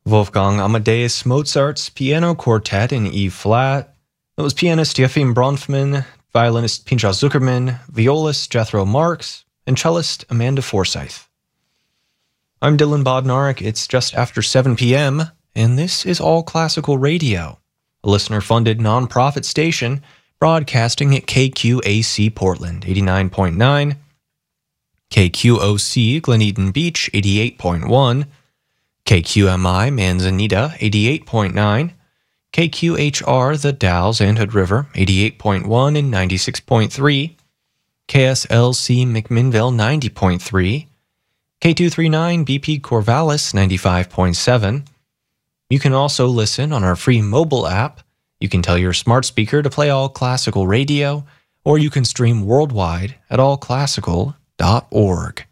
Wolfgang Amadeus Mozart's Piano Quartet in E-flat. That was pianist Joachim Bronfman, violinist Pinchas Zuckerman, violist Jethro Marx, and cellist Amanda Forsyth. I'm Dylan Bodnarek. It's just after 7 p.m., and this is All Classical Radio, a listener-funded nonprofit station broadcasting at KQAC Portland 89.9, KQOC Gleneden Beach 88.1, KQMI Manzanita 88.9, KQHR The Dalles and Hood River 88.1 and 96.3, KSLC McMinnville 90.3, K239 BP Corvallis 95.7. You can also listen on our free mobile app. You can tell your smart speaker to play All Classical Radio, or you can stream worldwide at allclassical.org.